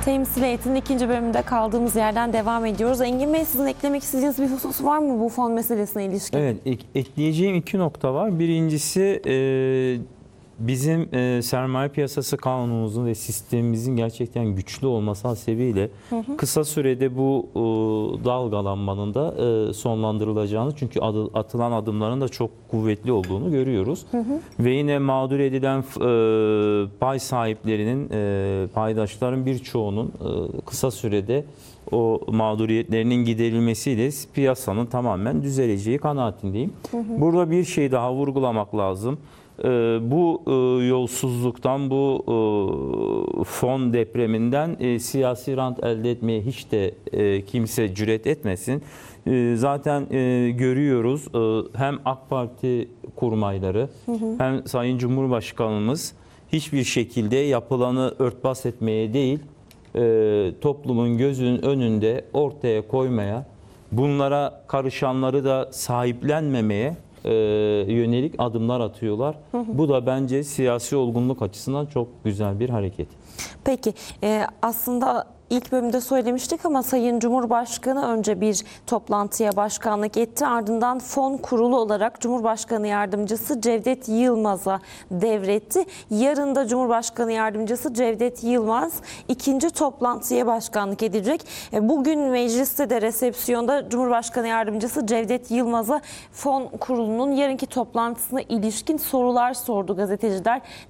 Temsil heyetinin ikinci bölümünde kaldığımız yerden devam ediyoruz. Engin Bey, sizin eklemek istediğiniz bir husus var mı bu fon meselesine ilişkin? Evet, ekleyeceğim iki nokta var. Birincisi bizim sermaye piyasası kanunumuzun ve sistemimizin gerçekten güçlü olması hasebiyle kısa sürede bu dalgalanmanın da sonlandırılacağını, çünkü atılan adımların da çok kuvvetli olduğunu görüyoruz. Ve yine mağdur edilen pay sahiplerinin, paydaşların birçoğunun kısa sürede o mağduriyetlerinin giderilmesiyle piyasanın tamamen düzeleceği kanaatindeyim. Burada bir şey daha vurgulamak lazım. Bu yolsuzluktan, bu fon depreminden siyasi rant elde etmeye hiç de kimse cüret etmesin. Zaten görüyoruz, hem AK Parti kurmayları hem Sayın Cumhurbaşkanımız hiçbir şekilde yapılanı örtbas etmeye değil, toplumun gözünün önünde ortaya koymaya, bunlara karışanları da sahiplenmemeye yönelik adımlar atıyorlar. Bu da bence siyasi olgunluk açısından çok güzel bir hareket. Peki, aslında ilk bölümde söylemiştik ama Sayın Cumhurbaşkanı önce bir toplantıya başkanlık etti. Ardından fon kurulu olarak Cumhurbaşkanı Yardımcısı Cevdet Yılmaz'a devretti. Yarın da Cumhurbaşkanı Yardımcısı Cevdet Yılmaz ikinci toplantıya başkanlık edecek. Bugün mecliste de resepsiyonda Cumhurbaşkanı Yardımcısı Cevdet Yılmaz'a fon kurulunun yarınki toplantısına ilişkin sorular sordu gazeteciler.